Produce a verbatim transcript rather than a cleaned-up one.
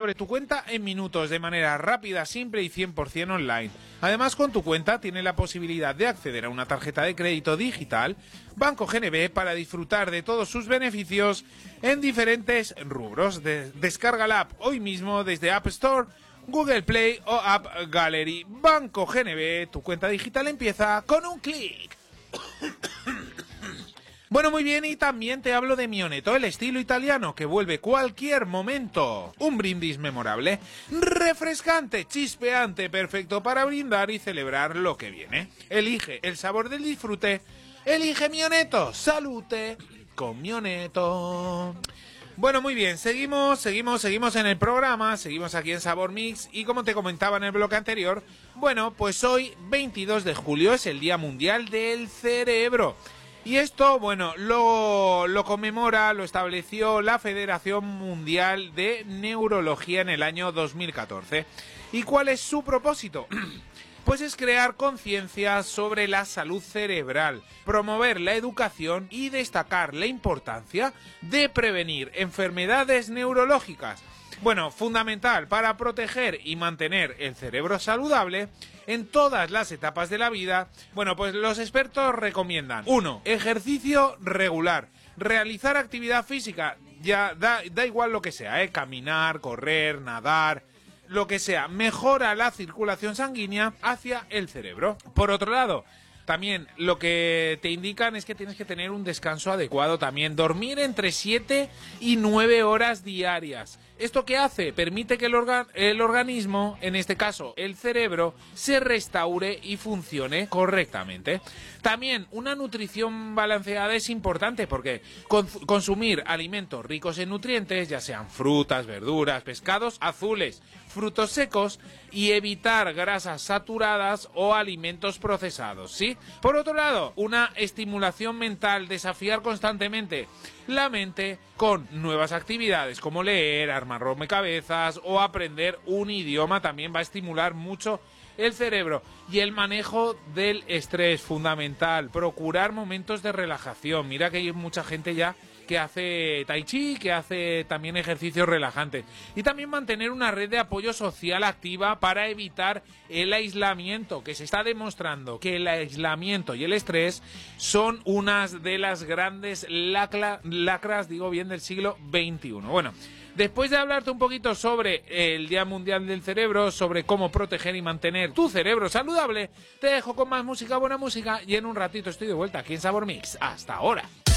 sobre tu cuenta en minutos, de manera rápida, simple y cien por cien online. Además, con tu cuenta tienes la posibilidad de acceder a una tarjeta de crédito digital Banco G N B para disfrutar de todos sus beneficios en diferentes rubros. De- descarga la app hoy mismo desde App Store, Google Play o App Gallery. Banco G N B, tu cuenta digital empieza con un clic. Bueno, muy bien, y también te hablo de Mioneto, el estilo italiano que vuelve cualquier momento un brindis memorable, refrescante, chispeante, perfecto para brindar y celebrar lo que viene. Elige el sabor del disfrute, elige Mioneto, salute con Mioneto. Bueno, muy bien, seguimos, seguimos, seguimos en el programa, seguimos aquí en Sabor Mix y como te comentaba en el bloque anterior, bueno, pues hoy veintidós de julio es el Día Mundial del Cerebro. Y esto, bueno, lo, lo conmemora, lo estableció la Federación Mundial de Neurología en el año dos mil catorce. ¿Y cuál es su propósito? Pues es crear conciencia sobre la salud cerebral, promover la educación y destacar la importancia de prevenir enfermedades neurológicas. Bueno, fundamental para proteger y mantener el cerebro saludable en todas las etapas de la vida. Bueno, pues los expertos recomiendan: uno. Ejercicio regular. Realizar actividad física, ya da, da igual lo que sea, ¿eh? Caminar, correr, nadar, lo que sea, mejora la circulación sanguínea hacia el cerebro. Por otro lado, también lo que te indican es que tienes que tener un descanso adecuado también, dormir entre siete y nueve horas diarias. ¿Esto qué hace? Permite que el, orga el organismo, en este caso el cerebro, se restaure y funcione correctamente. También una nutrición balanceada es importante porque cons consumir alimentos ricos en nutrientes, ya sean frutas, verduras, pescados azules, frutos secos, y evitar grasas saturadas o alimentos procesados, ¿sí? Por otro lado, una estimulación mental, desafiar constantemente la mente con nuevas actividades como leer, armar rompecabezas o aprender un idioma también va a estimular mucho el cerebro. Y el manejo del estrés, fundamental, procurar momentos de relajación. Mira que hay mucha gente ya que hace tai chi, que hace también ejercicios relajantes. Y también mantener una red de apoyo social activa para evitar el aislamiento, que se está demostrando que el aislamiento y el estrés son unas de las grandes lacra, lacras, digo bien, del siglo veintiuno. Bueno, después de hablarte un poquito sobre el Día Mundial del Cerebro, sobre cómo proteger y mantener tu cerebro saludable, te dejo con más música, buena música, y en un ratito estoy de vuelta aquí en Sabor Mix. ¡Hasta ahora!